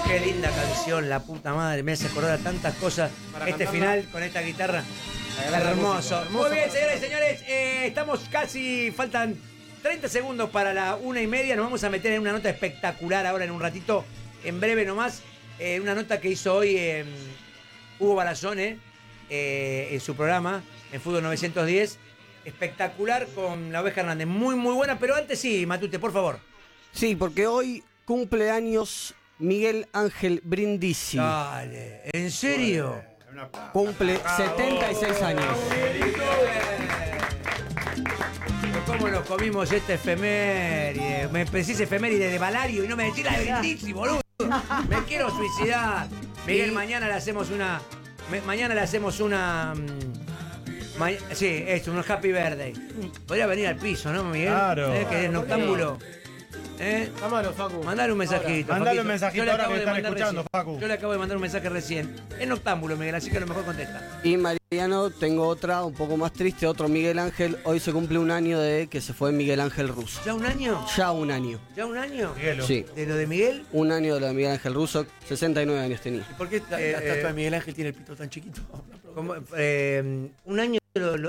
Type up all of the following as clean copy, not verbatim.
Qué linda canción, la puta madre. Me hace acordar a tantas cosas. Este final con esta guitarra. Hermoso. Muy bien, señoras y señores. Estamos casi. Faltan 30 segundos para la 1:30. Nos vamos a meter en una nota espectacular ahora en un ratito. En breve nomás. Una nota que hizo hoy Hugo Barazone en su programa en Fútbol 910. Espectacular con la Oveja Hernández. Muy, muy buena. Pero antes sí, Matute, por favor. Sí, porque hoy cumple años Miguel Ángel Brindisi. Dale, ¿en serio? Cumple 76 años. ¿Cómo nos comimos esta efeméride? Me decís efeméride de Valario y no me decís la de Brindisi, boludo. Me quiero suicidar. Miguel, mañana le hacemos una... sí, esto, un happy birthday. Podría venir al piso, ¿no, Miguel? Claro. Que es noctámbulo. Llámalo, Facu. Mandale un mensajito. Mandale Faquito. un mensajito Yo le ahora acabo que de están mandar escuchando, recién. Facu. Yo le acabo de mandar un mensaje recién. Es noctámbulo, Miguel, así que a lo mejor contesta. Y Mariano, tengo otra un poco más triste, otro Miguel Ángel. Hoy se cumple un año de que se fue Miguel Ángel Russo. ¿Ya un año? Ya un año. ¿Ya un año? Miguelo. Sí, ¿De lo de Miguel? un año de lo de Miguel Ángel Russo, 69 años tenía. ¿Y por qué la estatua de Miguel Ángel tiene el pito tan chiquito? Como, un año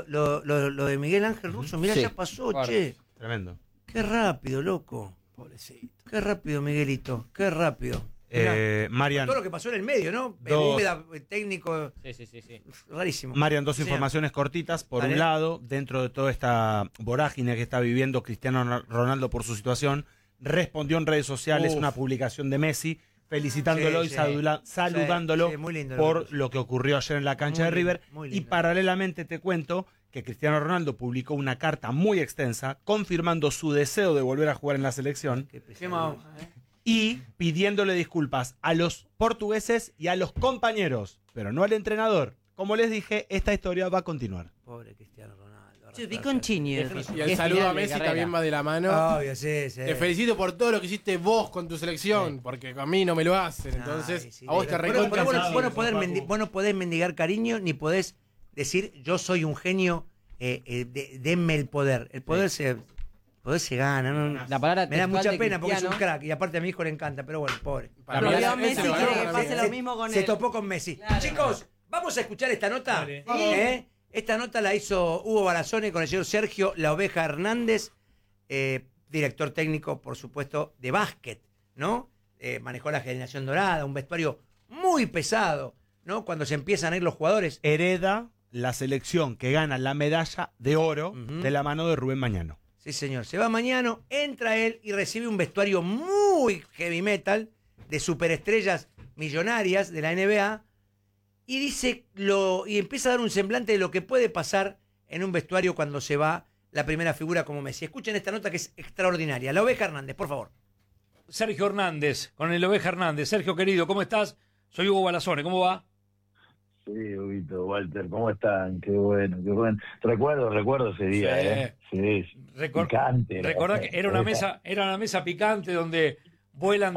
lo de Miguel Ángel Russo. Mirá, Sí. ya pasó, Claro. che. Tremendo. Qué rápido, loco. Pobrecito. Qué rápido, Miguelito. Qué rápido. Mirá, Marian, todo lo que pasó en el medio, ¿no? Dos. Búveda, técnico, Sí. rarísimo. Marian, dos Sí. informaciones cortitas. Por Dale. un lado, dentro de toda esta vorágine que está viviendo Cristiano Ronaldo por su situación, respondió en redes sociales una publicación de Messi felicitándolo Sí, y sí. saludándolo Sí, muy lindo por lo que ocurrió ayer en la cancha Muy de lindo, River. muy Y lindo. paralelamente te cuento que Cristiano Ronaldo publicó una carta muy extensa confirmando su deseo de volver a jugar en la selección Qué pesado. y pidiéndole disculpas a los portugueses y a los compañeros, pero no al entrenador. Como les dije, esta historia va a continuar. Pobre Cristiano Ronaldo. Che, vi con Chini. Y el saludo a Messi también va de la mano. Obvio, sí. Te felicito por todo lo que hiciste vos con tu selección, porque a mí no me lo hacen. Entonces, Ay, sí, a vos te pero recontra. vos felicito. no podés mendigar cariño, ni podés decir yo soy un genio, denme el poder. El poder se gana. ¿No? La palabra Me da textual mucha de pena porque es un Cristiano. crack y aparte a mi hijo le encanta, pero bueno, pobre. Para Pero mí, vio a ese Messi, lo ganó quiere que para pase mí. lo mismo con Se él. topó con Messi. Claro. Chicos, vamos a escuchar esta nota. Dale. Esta nota la hizo Hugo Barazone con el señor Sergio La Oveja Hernández, director técnico, por supuesto, de básquet, ¿no? Manejó la generación dorada, un vestuario muy pesado, ¿no? Cuando se empiezan a ir los jugadores. Hereda la selección que gana la medalla de oro de la mano de Rubén Mañano. Sí, señor. Se va mañana, entra él y recibe un vestuario muy heavy metal de superestrellas millonarias de la NBA y dice y empieza a dar un semblante de lo que puede pasar en un vestuario cuando se va la primera figura como Messi. Escuchen esta nota que es extraordinaria. La Oveja Hernández, por favor. Sergio Hernández, con el Oveja Hernández. Sergio, querido, ¿cómo estás? Soy Hugo Barazone, ¿cómo va? Sí, Huguito, Walter, ¿cómo están? Qué bueno, qué bueno. Recuerdo ese día, Sí, picante. Recordá que era una mesa picante donde vuelan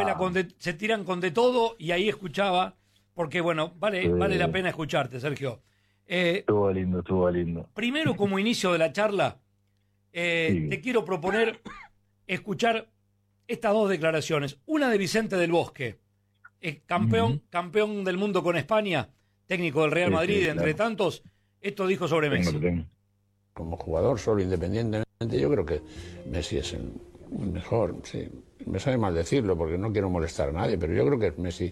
se tiran con de todo y ahí escuchaba, porque bueno, vale la pena escucharte, Sergio. Estuvo lindo. Primero, como inicio de la charla, Sí. te quiero proponer escuchar estas dos declaraciones. Una de Vicente del Bosque, campeón del mundo con España, técnico del Real Sí, Madrid, sí, entre claro. tantos. Esto dijo sobre Messi. Como jugador solo, independientemente, yo creo que Messi es el mejor, sí. Me sabe mal decirlo porque no quiero molestar a nadie, pero yo creo que Messi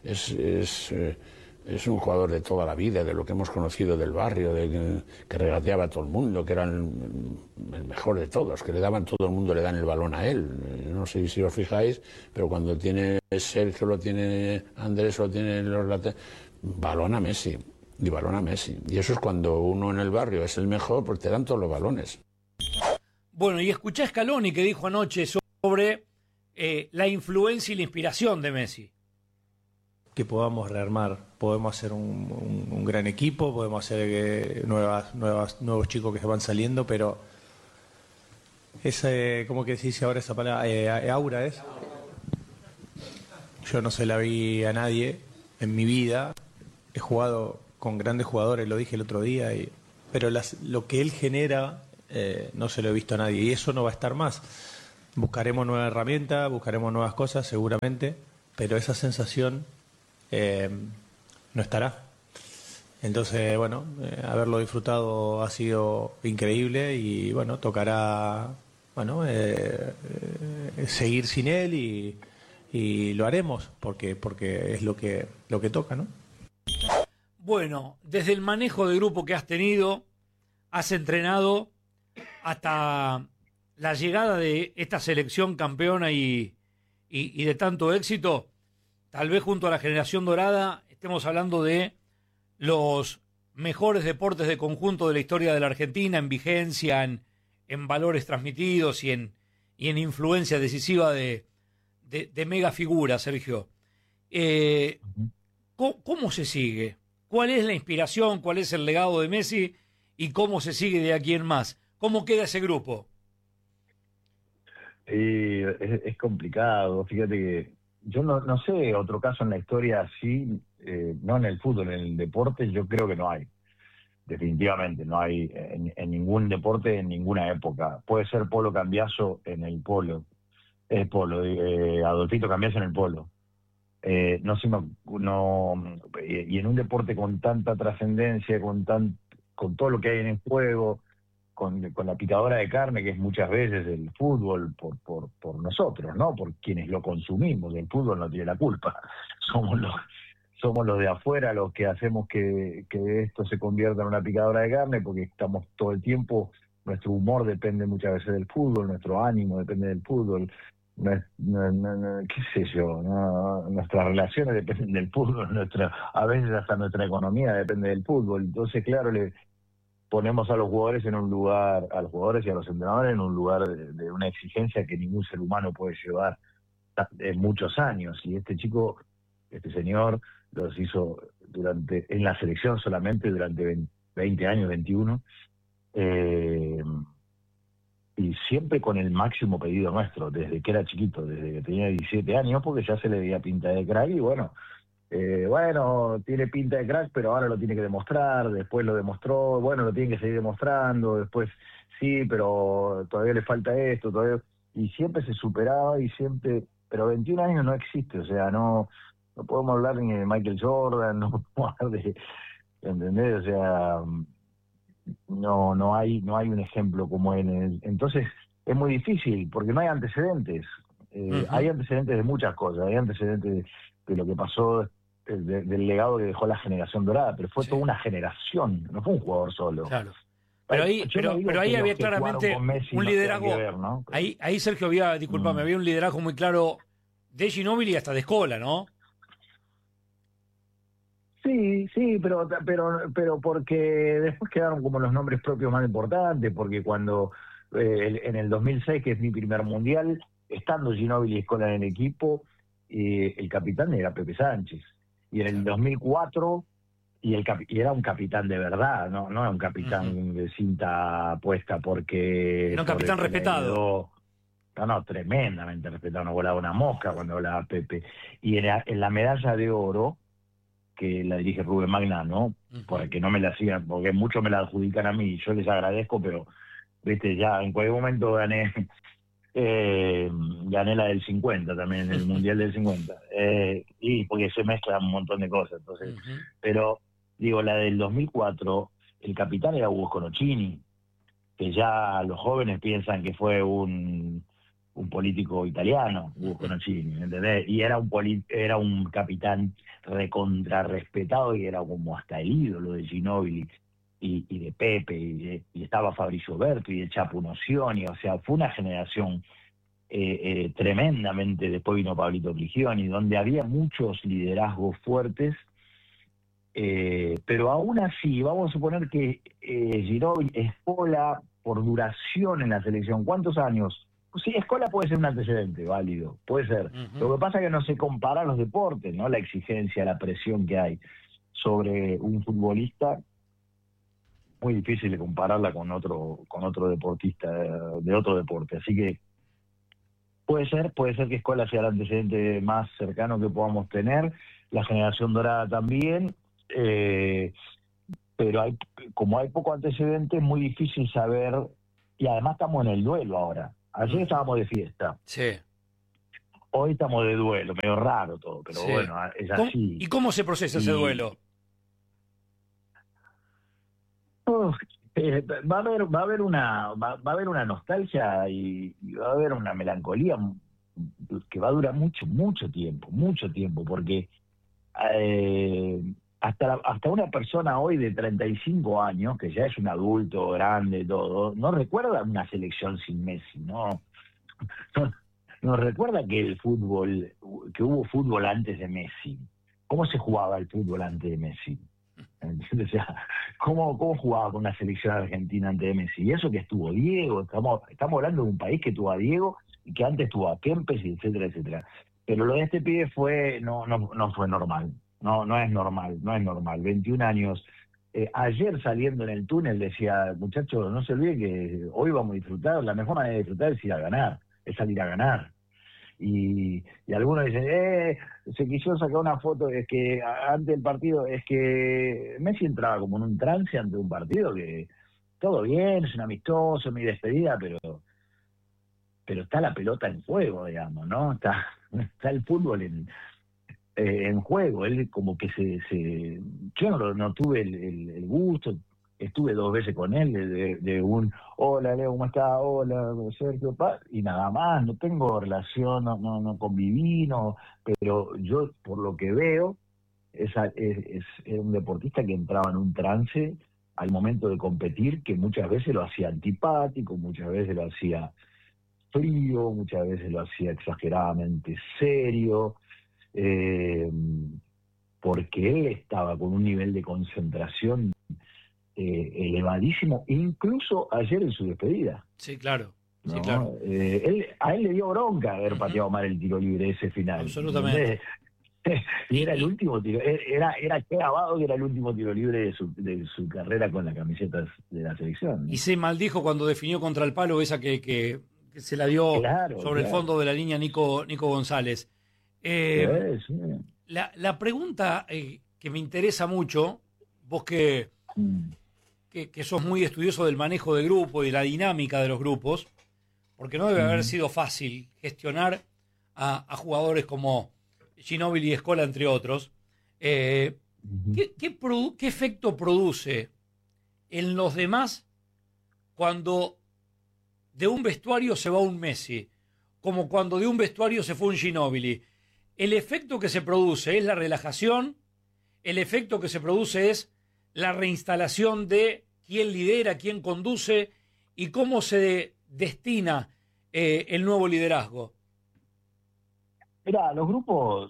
es un jugador de toda la vida, de lo que hemos conocido del barrio, que regateaba a todo el mundo, que era el mejor de todos, que le daban todo el mundo, le dan el balón a él. No sé si os fijáis, pero cuando tiene Sergio, lo tiene Andrés, lo tiene los laterales, balón a Messi. Y balón a Messi. Y eso es cuando uno en el barrio es el mejor, pues te dan todos los balones. Bueno, y escuché a Scaloni que dijo anoche sobre la influencia y la inspiración de Messi. Que podamos rearmar, podemos hacer un gran equipo, podemos hacer nuevos chicos que se van saliendo, pero ¿cómo que se dice ahora esa palabra? Aura es. Yo no se la vi a nadie en mi vida, he jugado con grandes jugadores, lo dije el otro día, pero lo que él genera no se lo he visto a nadie y eso no va a estar más. Buscaremos nuevas herramientas, buscaremos nuevas cosas seguramente. pero esa sensación no estará. Entonces, bueno, haberlo disfrutado ha sido increíble y, bueno, tocará, bueno, seguir sin él y lo haremos porque es lo que toca, ¿no? Bueno, desde el manejo de grupo que has tenido, has entrenado hasta la llegada de esta selección campeona y de tanto éxito, tal vez junto a la generación dorada estemos hablando de los mejores deportes de conjunto de la historia de la Argentina, en vigencia, en valores transmitidos y en influencia decisiva de mega figuras, Sergio. ¿Cómo se sigue? ¿Cuál es la inspiración? ¿Cuál es el legado de Messi? ¿Y cómo se sigue de aquí en más? ¿Cómo queda ese grupo? Es complicado. Fíjate que yo no sé otro caso en la historia así, no en el fútbol, en el deporte, yo creo que no hay. Definitivamente no hay en ningún deporte, en ninguna época. Puede ser Polo Cambiaso en el polo, Adolfito Cambiaso en el polo. Y en un deporte con tanta trascendencia, con todo lo que hay en el juego, con la picadora de carne que es muchas veces el fútbol por nosotros, ¿no? Por quienes lo consumimos. El fútbol no tiene la culpa. Somos los de afuera los que hacemos que esto se convierta en una picadora de carne, porque estamos todo el tiempo, nuestro humor depende muchas veces del fútbol, nuestro ánimo depende del fútbol, qué sé yo, nuestras relaciones dependen del fútbol, a veces hasta nuestra economía depende del fútbol. Entonces, claro, le ponemos a los jugadores en un lugar, a los jugadores y a los entrenadores en un lugar de una exigencia que ningún ser humano puede llevar en muchos años. Y este señor los hizo en la selección solamente durante 20 años, 21, y siempre con el máximo pedido nuestro, desde que era chiquito, desde que tenía 17 años, porque ya se le veía pinta de crack, y bueno, tiene pinta de crack, pero ahora lo tiene que demostrar, después lo demostró, bueno, lo tiene que seguir demostrando, después sí, pero todavía le falta esto, y siempre se superaba, pero 21 años no existe, o sea, no podemos hablar ni de Michael Jordan, no podemos hablar de, ¿entendés? O sea, no hay un ejemplo como él. Entonces es muy difícil porque no hay antecedentes. Hay antecedentes de muchas cosas, hay antecedentes de lo que pasó, del legado que dejó la generación dorada, pero fue toda una generación, no fue un jugador solo. Claro. Pero ahí había claramente un liderazgo. ¿No? Ahí Sergio había un liderazgo muy claro de Ginóbili hasta de Scola, ¿no? Sí, pero porque después quedaron como los nombres propios más importantes, porque cuando en el 2006, que es mi primer mundial, estando Ginóbili y Scola en el equipo, el capitán era Pepe Sánchez. Y en el 2004, y era un capitán de verdad, no era un capitán de cinta puesta porque... Era un capitán respetado. No, tremendamente respetado, no volaba una mosca cuando hablaba Pepe. Y en la medalla de oro, que la dirige Rubén Magnano, porque no me la sigan, porque muchos me la adjudican a mí, y yo les agradezco, pero viste, ya en cualquier momento gané la del 50 también, el Mundial del 50, y porque se mezclan un montón de cosas, entonces, pero digo, la del 2004, el capitán era Hugo Sconocchini, que ya los jóvenes piensan que fue un político italiano, Hugo Sconocchini, ¿entendés? Y era un capitán recontra respetado y era como hasta el ídolo de Ginóbili y de Pepe, y estaba Fabrizio Berto y el Chapo Nocioni, o sea, fue una generación tremendamente. Después vino Pablito Prigioni, donde había muchos liderazgos fuertes, pero aún así, vamos a suponer que Ginóbili, Scola, por duración en la selección, ¿cuántos años? Sí, Scola puede ser un antecedente válido, puede ser. Lo que pasa es que no se compara los deportes, ¿no? La exigencia, la presión que hay sobre un futbolista, muy difícil de compararla con otro deportista de otro deporte. Así que puede ser que Scola sea el antecedente más cercano que podamos tener, la generación dorada también, pero como hay poco antecedente, es muy difícil saber, y además estamos en el duelo ahora. Ayer estábamos de fiesta. Sí. Hoy estamos de duelo, medio raro todo, pero Sí. bueno, es así. ¿Y cómo se procesa ese Y- duelo? Uf, va a haber una nostalgia y va a haber una melancolía que va a durar mucho tiempo, porque hasta una persona hoy de 35 años, que ya es un adulto grande todo, no recuerda una selección sin Messi, no, no recuerda que hubo fútbol antes de Messi. ¿Cómo se jugaba el fútbol antes de Messi? ¿Entiendes? O sea, ¿cómo jugaba con una selección argentina antes de Messi? Y eso que estuvo Diego, estamos hablando de un país que tuvo a Diego y que antes tuvo a Kempes, y etcétera. Pero lo de este pibe no fue normal. No es normal. 21 años. Ayer saliendo en el túnel decía, muchachos, no se olviden que hoy vamos a disfrutar, la mejor manera de disfrutar es ir a ganar, es salir a ganar. Y algunos dicen, se quiso sacar una foto, es que antes del partido, es que Messi entraba como en un trance ante un partido que todo bien, es un amistoso, mi despedida, pero está la pelota en juego, digamos, ¿no? Está el fútbol en juego. Él como que yo no tuve el gusto, estuve 2 veces con él, de un hola Leo, ¿cómo estás? Hola Sergio, y nada más, no tengo relación, no conviví, pero yo por lo que veo es un deportista que entraba en un trance al momento de competir, que muchas veces lo hacía antipático, muchas veces lo hacía frío, muchas veces lo hacía exageradamente serio, porque él estaba con un nivel de concentración elevadísimo, incluso ayer en su despedida. Sí, claro. ¿No? Sí, claro. A él le dio bronca haber pateado mal el tiro libre ese final. Absolutamente. Y era el último tiro, era grabado que era el último tiro libre de su carrera con la camiseta de la selección, ¿no? Y se maldijo cuando definió contra el palo esa que se la dio sobre el fondo de la línea Nico González. Sí. La pregunta que me interesa mucho, vos que sos muy estudioso del manejo de grupo y de la dinámica de los grupos, porque no debe haber sido fácil gestionar a jugadores como Ginóbili y Escola, entre otros. ¿Qué efecto produce en los demás cuando de un vestuario se va un Messi, como cuando de un vestuario se fue un Ginóbili? El efecto que se produce es la relajación, el efecto que se produce es la reinstalación de quién lidera, quién conduce y cómo se destina el nuevo liderazgo. Mira, los grupos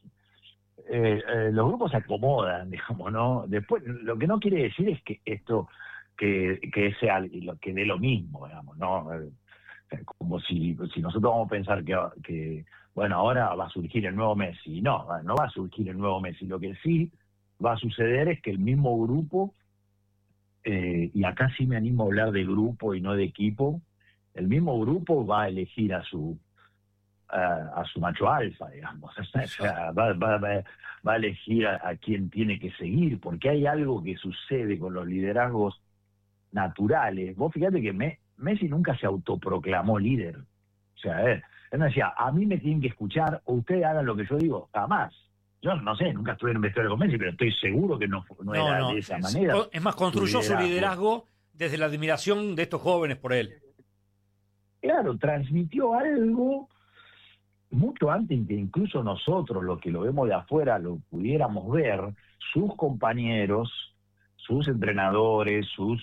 se acomodan, digamos, ¿no? Después, lo que no quiere decir es que que sea que dé lo mismo, digamos, ¿no? Como si nosotros vamos a pensar que bueno, ahora va a surgir el nuevo Messi. No va a surgir el nuevo Messi. Lo que sí va a suceder es que el mismo grupo, y acá sí me animo a hablar de grupo y no de equipo, el mismo grupo va a elegir a su macho alfa, digamos. O sea, va a elegir a quien tiene que seguir, porque hay algo que sucede con los liderazgos naturales. Vos fíjate que Messi nunca se autoproclamó líder. O sea, él no decía, a mí me tienen que escuchar o ustedes hagan lo que yo digo, jamás. Yo no sé, nunca estuve en un vestuario con Messi, pero estoy seguro que no era de esa manera. Es más, construyó su liderazgo desde la admiración de estos jóvenes por él. Claro, transmitió algo mucho antes que incluso nosotros, los que lo vemos de afuera, lo pudiéramos ver. Sus compañeros, sus entrenadores, sus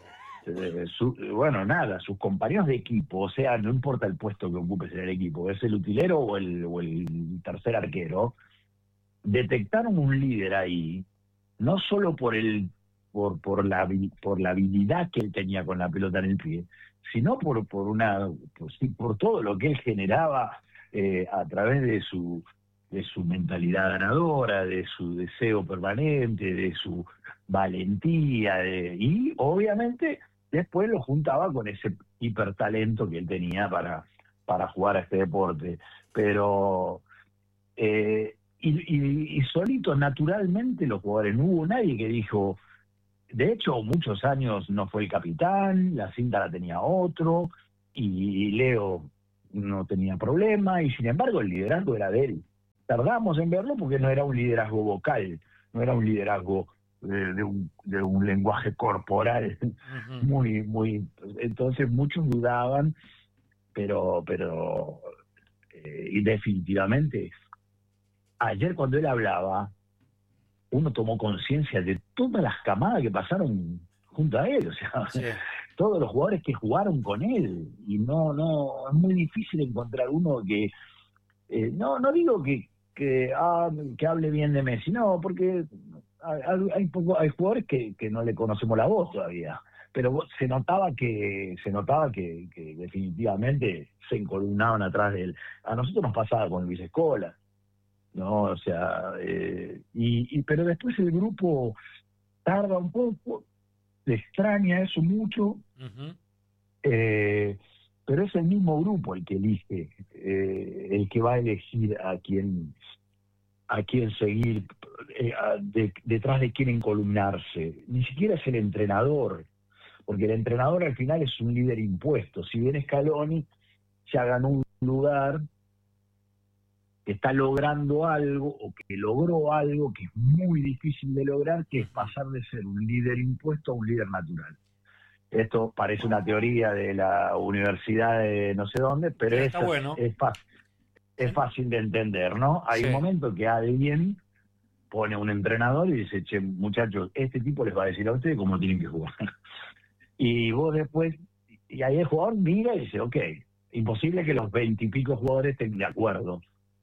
compañeros de equipo, o sea, no importa el puesto que ocupes en el equipo, es el utilero o el tercer arquero, detectaron un líder ahí, no solo por la habilidad que él tenía con la pelota en el pie, sino por todo lo que él generaba a través de su mentalidad ganadora, de su deseo permanente, de su valentía, y obviamente después lo juntaba con ese hipertalento que él tenía para jugar a este deporte. Pero y solito, naturalmente, los jugadores, no hubo nadie que dijo, de hecho muchos años no fue el capitán, la cinta la tenía otro, y Leo no tenía problema, y sin embargo el liderazgo era de él. Tardamos en verlo porque no era un liderazgo vocal, no era un liderazgo de un lenguaje corporal muy. Entonces muchos dudaban, pero y definitivamente ayer cuando él hablaba, uno tomó conciencia de todas las camadas que pasaron junto a él, o sea, Sí. todos los jugadores que jugaron con él, y no es muy difícil encontrar uno que no digo que hable bien de Messi, no, porque hay jugadores que no le conocemos la voz todavía, pero se notaba que definitivamente se encolumnaban atrás de él. A nosotros nos pasaba con Luis Escola, ¿no? O sea, pero después el grupo tarda un poco, le extraña eso mucho, pero es el mismo grupo el que elige, el que va a elegir a quién seguir, detrás de quién encolumnarse. Ni siquiera es el entrenador, porque el entrenador al final es un líder impuesto. Si bien Scaloni ya ganó un lugar, que está logrando algo, o que logró algo que es muy difícil de lograr, que es pasar de ser un líder impuesto a un líder natural. Esto parece una teoría de la universidad de no sé dónde, pero Está bueno. es fácil de entender, ¿no? Hay un momento que alguien pone un entrenador y dice, che, muchachos, este tipo les va a decir a ustedes cómo tienen que jugar. Y vos después, y ahí el jugador mira y dice, ok, imposible que los 20 y pico jugadores estén de acuerdo.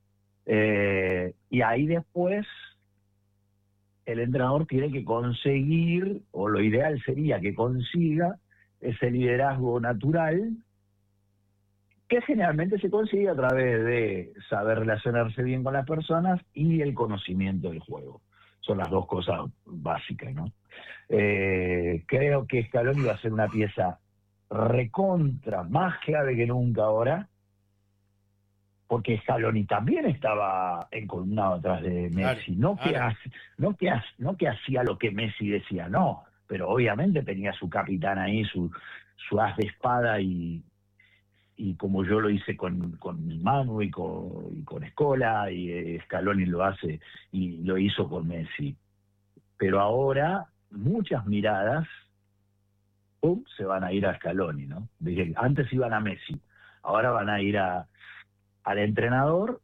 Y ahí después el entrenador tiene que conseguir, o lo ideal sería que consiga, ese liderazgo natural, que generalmente se consigue a través de saber relacionarse bien con las personas y el conocimiento del juego. Son las dos cosas básicas, ¿no? Creo que Scaloni va a ser una pieza recontra, más clave que nunca ahora, porque Scaloni también estaba encolumnado atrás de Messi. Claro. No que hacía lo que Messi decía, no, pero obviamente tenía su capitán ahí, su as de espada, y como yo lo hice con Manu y con Scola, y Scaloni lo hace y lo hizo con Messi. Pero ahora muchas miradas se van a ir a Scaloni, ¿no? Antes iban a Messi, ahora van a ir al entrenador,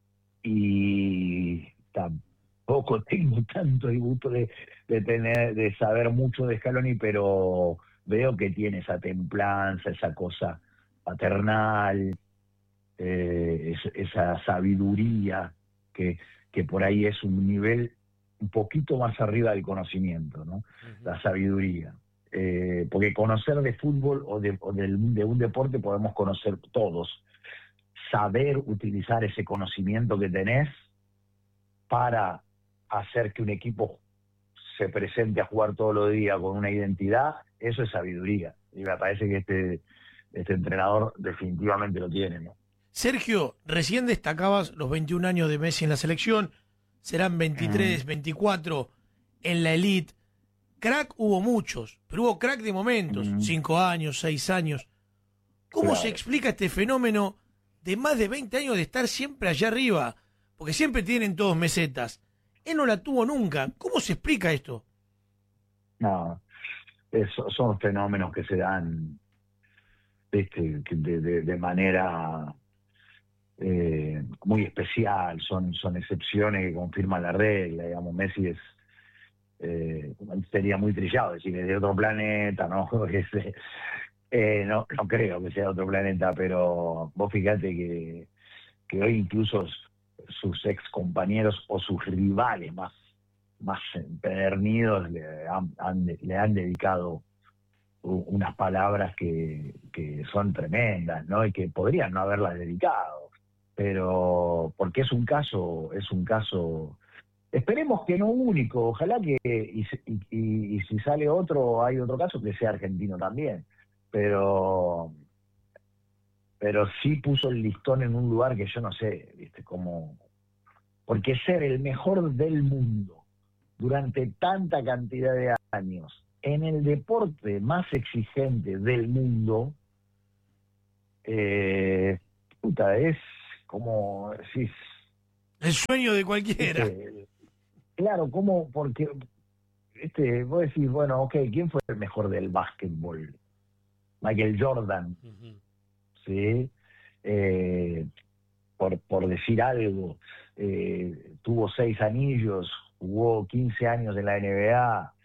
y tampoco tengo tanto el gusto de saber mucho de Scaloni, pero veo que tiene esa templanza, esa cosa paternal, esa sabiduría que por ahí es un nivel un poquito más arriba del conocimiento, ¿no? La sabiduría. Porque conocer de fútbol o de un deporte podemos conocer todos. Saber utilizar ese conocimiento que tenés para hacer que un equipo se presente a jugar todos los días con una identidad, eso es sabiduría. Y me parece que este entrenador definitivamente lo tiene, ¿no? Sergio, recién destacabas los 21 años de Messi en la selección, serán 23, 24 en la elite. Crack hubo muchos, pero hubo crack de momentos, 5 años, 6 años. ¿Cómo se explica este fenómeno de más de 20 años de estar siempre allá arriba? Porque siempre tienen todos mesetas. Él no la tuvo nunca. ¿Cómo se explica esto? No, son fenómenos que se dan de manera muy especial, son excepciones que confirman la regla. Digamos, Messi sería muy trillado decir que es de otro planeta, ¿no? No creo que sea de otro planeta, pero vos fíjate que hoy incluso sus ex compañeros o sus rivales más empedernidos le han dedicado unas palabras que son tremendas, ¿no? Y que podrían no haberlas dedicado, pero porque es un caso, esperemos que no único, ojalá que, y si sale otro, hay otro caso que sea argentino también, pero sí puso el listón en un lugar que yo no sé, ¿viste? Como, porque ser el mejor del mundo durante tanta cantidad de años en el deporte más exigente del mundo, puta, es como decís, El sueño de cualquiera. claro, como, porque vos decís, bueno, ok, ¿quién fue el mejor del básquetbol? Michael Jordan, ¿sí? Por decir algo, tuvo 6 anillos, jugó 15 años en la NBA,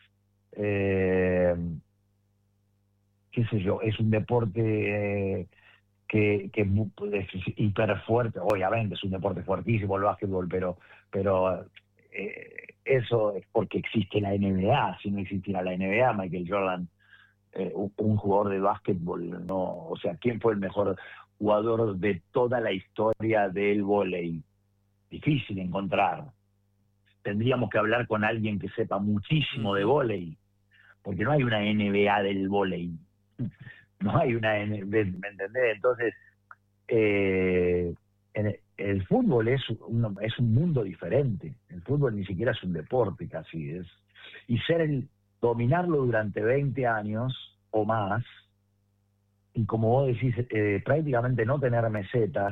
qué sé yo, es un deporte que es hiper fuerte, obviamente es un deporte fuertísimo el básquetbol, pero eso es porque existe la NBA. Si no existiera la NBA, Michael Jordan, un jugador de básquetbol, no, o sea, ¿quién fue el mejor jugador de toda la historia del vóley? Difícil encontrar. Tendríamos que hablar con alguien que sepa muchísimo de vóley, porque no hay una NBA del vóley. No hay una NBA, ¿me entendés? Entonces, el fútbol es un mundo diferente. El fútbol ni siquiera es un deporte casi. Y dominarlo durante 20 años o más, y como vos decís, prácticamente no tener mesetas,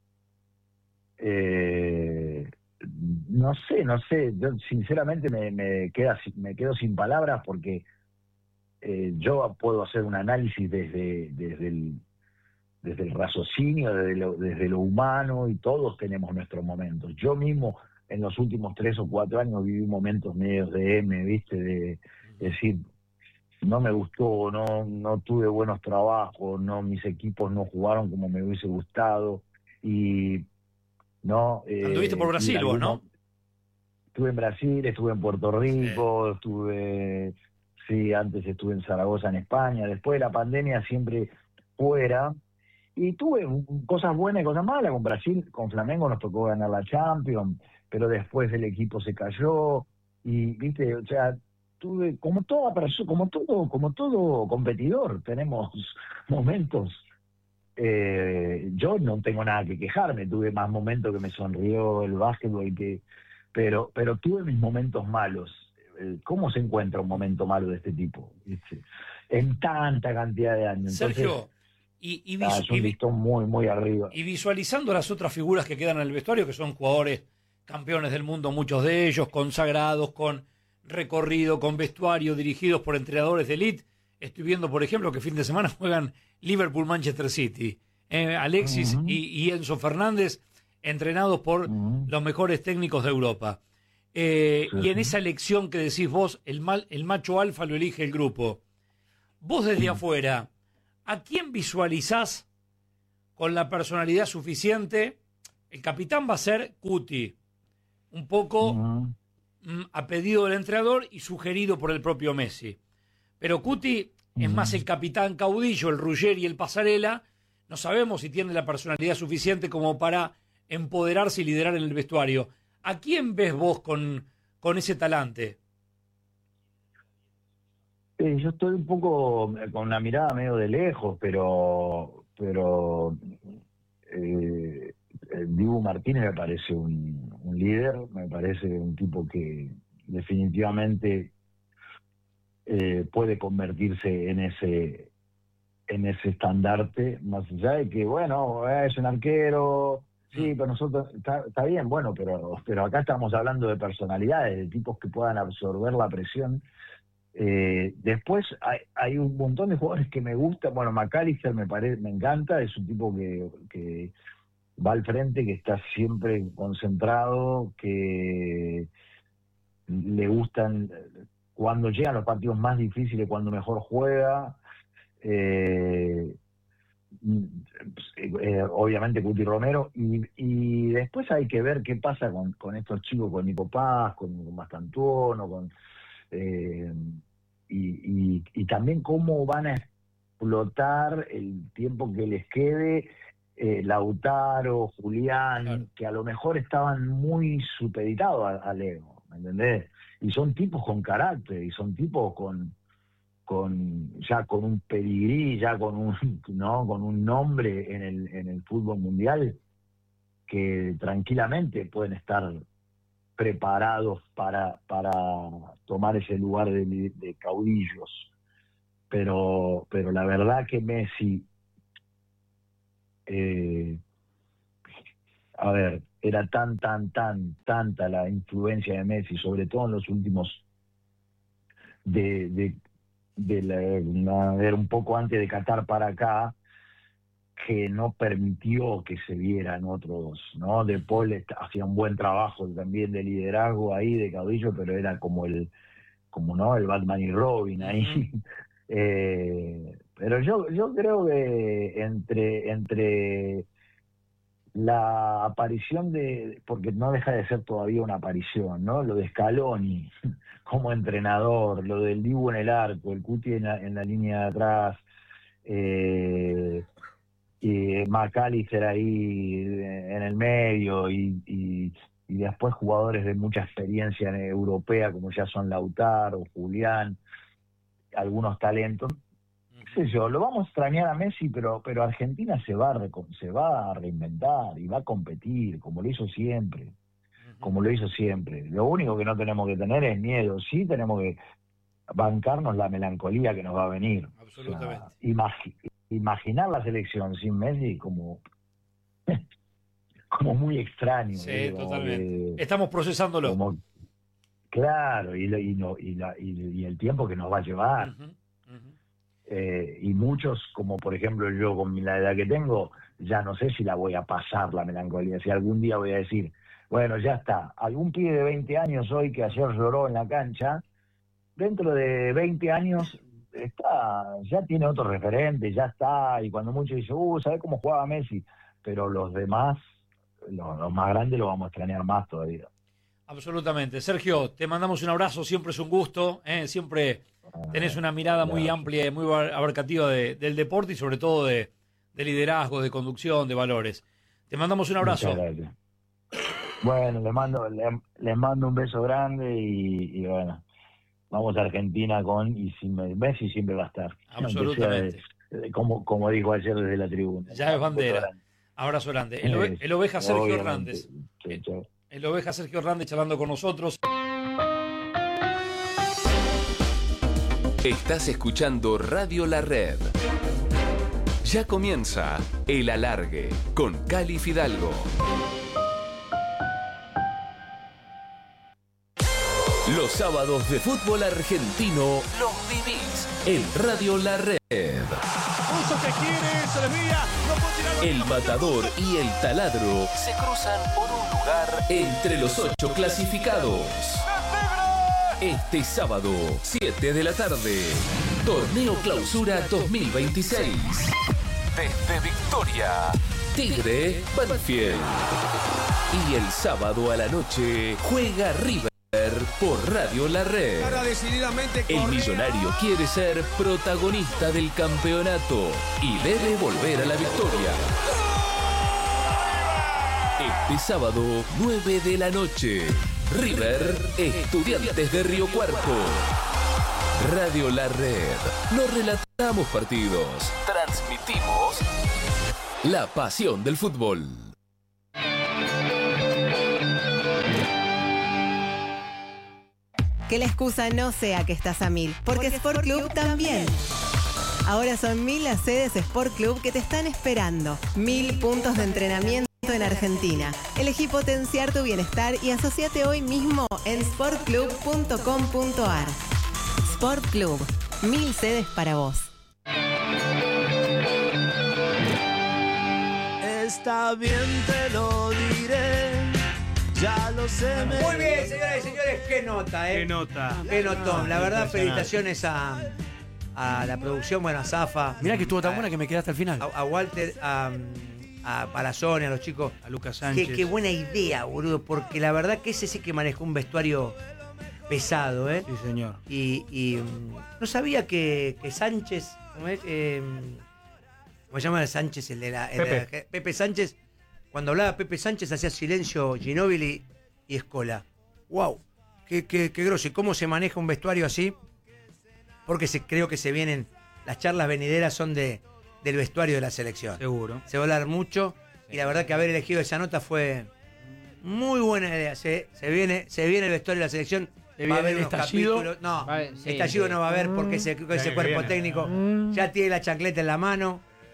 no sé, yo sinceramente me quedo sin palabras, porque yo puedo hacer un análisis desde el raciocinio, desde lo humano, y todos tenemos nuestros momentos. Yo mismo en los últimos 3 o 4 años viví momentos medios de ¿viste? De decir, no me gustó, no tuve buenos trabajos, mis equipos no jugaron como me hubiese gustado, y no... Anduviste por Brasil vos, ¿no? Estuve en Brasil, estuve en Puerto Rico, antes estuve en Zaragoza, en España. Después de la pandemia siempre fuera, y tuve cosas buenas y cosas malas. Con Brasil, con Flamengo nos tocó ganar la Champions, pero después el equipo se cayó, y viste, o sea, tuve, como toda persona, como todo competidor, tenemos momentos. Yo no tengo nada que quejarme, tuve más momentos que me sonrió el básquetbol, pero tuve mis momentos malos. ¿Cómo se encuentra un momento malo de este tipo? ¿Viste? En tanta cantidad de años. Sergio, Entonces, es un listón muy, muy arriba. Y visualizando las otras figuras que quedan en el vestuario, que son jugadores campeones del mundo, muchos de ellos, consagrados, con recorrido, con vestuario, dirigidos por entrenadores de elite. Estoy viendo, por ejemplo, que fin de semana juegan Liverpool-Manchester City. Alexis y Enzo Fernández, entrenados por los mejores técnicos de Europa. Y en esa elección que decís vos, el macho alfa lo elige el grupo. Vos desde afuera, ¿a quién visualizás con la personalidad suficiente? El capitán va a ser Cuti, un poco a pedido del entrenador y sugerido por el propio Messi. Pero Cuti es más el capitán caudillo, el Ruggeri y el Pasarela. No sabemos si tiene la personalidad suficiente como para empoderarse y liderar en el vestuario. ¿A quién ves vos con ese talante? Yo estoy un poco con una mirada medio de lejos, pero Dibu Martínez me parece un líder, me parece un tipo que definitivamente puede convertirse en ese estandarte, más allá de que, bueno, es un arquero. Sí, pero nosotros, está bien, bueno, pero acá estamos hablando de personalidades, de tipos que puedan absorber la presión. Después hay un montón de jugadores que me gustan. Bueno, McAllister me encanta, es un tipo que va al frente, que está siempre concentrado, que le gustan cuando llegan los partidos más difíciles, cuando mejor juega. Obviamente Cuti Romero, y después hay que ver qué pasa con estos chicos, con Nico Paz, con Mastantuono, y también cómo van a explotar el tiempo que les quede Lautaro, Julián, claro, que a lo mejor estaban muy supeditados a Leo, ¿me entendés? Y son tipos con carácter, y son tipos ya con un pedigrí, ya con un nombre en el fútbol mundial, que tranquilamente pueden estar preparados para tomar ese lugar de caudillos. Pero la verdad que Messi a ver, era tanta la influencia de Messi, sobre todo en los últimos, era un poco antes de Qatar para acá, que no permitió que se vieran otros, ¿no? De Paul hacía un buen trabajo también de liderazgo ahí, de caudillo, pero era como el Batman y Robin ahí. Pero yo creo que entre la aparición porque no deja de ser todavía una aparición, ¿no? Lo de Scaloni como entrenador, lo del Dibu en el arco, el Cuti en la línea de atrás, y McAllister ahí en el medio, y después jugadores de mucha experiencia europea, como ya son Lautaro, Julián, algunos talentos. Qué sé yo, lo vamos a extrañar a Messi, pero Argentina se va a reinventar y va a competir, como lo hizo siempre. Lo único que no tenemos que tener es miedo, sí tenemos que bancarnos la melancolía que nos va a venir. Absolutamente. O sea, imaginar la selección sin Messi como muy extraño. Sí, totalmente. Estamos procesándolo. Claro, y el tiempo que nos va a llevar. Y muchos, como por ejemplo yo con la edad que tengo, ya no sé si la voy a pasar la melancolía, si algún día voy a decir, bueno, ya está, algún pibe de 20 años hoy que ayer lloró en la cancha, dentro de 20 años ya tiene otro referente, ya está, y cuando muchos dicen, ¿sabés cómo jugaba Messi? Pero los demás, los más grandes, lo vamos a extrañar más todavía. Absolutamente. Sergio, te mandamos un abrazo, siempre es un gusto, siempre tenés una mirada muy amplia y muy abarcativa del deporte y sobre todo de liderazgo, de conducción, de valores. Te mandamos un abrazo. Muchas gracias. Bueno, les mando un beso grande y bueno, vamos a Argentina y sin Messi siempre va a estar. Absolutamente. Como dijo ayer desde la tribuna. Ya es bandera. Abrazo grande. El oveja Sergio Hernández. El oveja Sergio Hernández charlando con nosotros. Estás escuchando Radio La Red. Ya comienza El Alargue con Cali Fidalgo. Los sábados de fútbol argentino los vivís en Radio La Red. El Matador y el Taladro se cruzan por un lugar entre los 8 clasificados. Este sábado, 7 de la tarde, Torneo Clausura 2026. Desde Victoria, Tigre, Banfield. Y el sábado a la noche, juega River por Radio La Red. El millonario quiere ser protagonista del campeonato y debe volver a la victoria. Este sábado, 9 de la noche, River, Estudiantes de Río Cuarto. Radio La Red. No relatamos partidos, transmitimos la pasión del fútbol. Que la excusa no sea que estás a 1000, porque Sport Club también. Ahora son 1000 las sedes Sport Club que te están esperando. 1000 puntos de entrenamiento en Argentina. Elegí potenciar tu bienestar y asociate hoy mismo en sportclub.com.ar. Sport Club, 1000 sedes para vos. Está bien, te lo diré. Ya lo sé. Muy bien, señoras y señores, qué nota, Qué nota. Qué notón. La verdad, felicitaciones a la producción, bueno, a Zafa. Mirá que estuvo tan buena que me quedé hasta el final. A Walter, a Palazón, a los chicos. A Lucas Sánchez. Qué buena idea, boludo, porque la verdad que ese sí que manejó un vestuario pesado, ¿eh? Sí, señor. Y no sabía que Sánchez, ¿cómo se llama Sánchez? Pepe Sánchez. Cuando hablaba Pepe Sánchez hacía silencio Ginóbili y Escola. ¡Wow! Qué grosso. ¿Y cómo se maneja un vestuario así? Porque creo que se vienen. Las charlas venideras son del vestuario de la selección. Seguro. Se va a hablar mucho. Sí. Y la verdad que haber elegido esa nota fue muy buena idea. Se viene el vestuario de la selección. Va a haber unos capítulos. No, estallido no va a haber porque ese cuerpo técnico ya tiene la chancleta en la mano.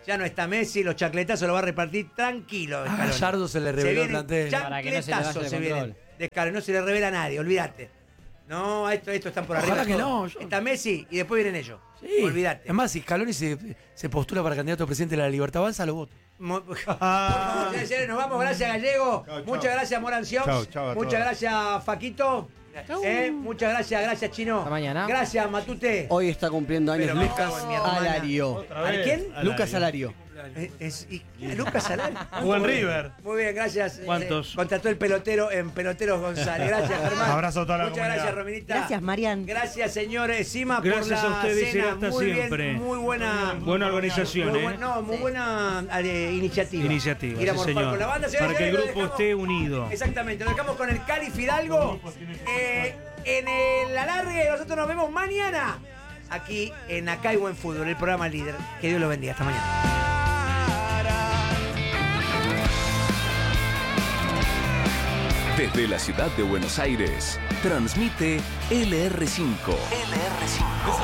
Ya no está Messi, los chacletazos lo va a repartir tranquilo. A Gallardo se le reveló el plantel. Para que no se le vaya Chacletazos el se control. vienen. De Scaloni, no se le revela a nadie, olvídate. No, esto están por arriba. Ojalá que todo. no, yo- Está Messi y después vienen ellos. Sí. Olvídate. Es más, si Scaloni se postula para candidato a presidente de la Libertad Avanza, lo voto. Por favor, señores, señores, nos vamos. Gracias, Gallego. Muchas gracias, Moranción. Chau, chau a Muchas todos. gracias, Faquito. Muchas gracias, Chino. Hasta mañana. Gracias, Matute. Hoy está cumpliendo años Pero me Lucas cago en mi hermana. Alario. ¿A quién? Lucas Alario. Lucas Salari. Jugó en River. Muy bien, gracias. ¿Cuántos? Contrató el pelotero en Peloteros González. Gracias, Germán. Abrazo a toda la Muchas comunidad. gracias, Rominita. Gracias, Marian. Gracias, señores. Sima, Gracias por la a ustedes, cena. hasta Muy siempre. Bien, muy buena. Buena organización, Muy buena iniciativa. Iniciativa, Ir a sí, morfar señor. con la banda, señores, Para que el señores, grupo lo esté unido. Exactamente, lo dejamos con el Cali Fidalgo. En el alargue, nosotros nos vemos mañana aquí en Acá hay Buen Fútbol, el programa líder. Que Dios lo bendiga. Hasta mañana. Desde la ciudad de Buenos Aires, transmite LR5. LR5.